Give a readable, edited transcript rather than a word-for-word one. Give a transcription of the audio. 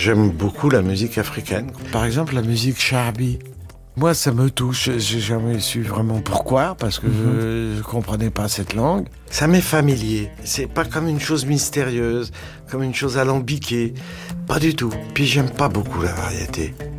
J'aime beaucoup la musique africaine. Par exemple, la musique charbi. Moi, ça me touche. J'ai jamais su vraiment pourquoi, parce que je comprenais pas cette langue. Ça m'est familier. C'est pas comme une chose mystérieuse, comme une chose alambiquée. Pas du tout. Puis j'aime pas beaucoup la variété.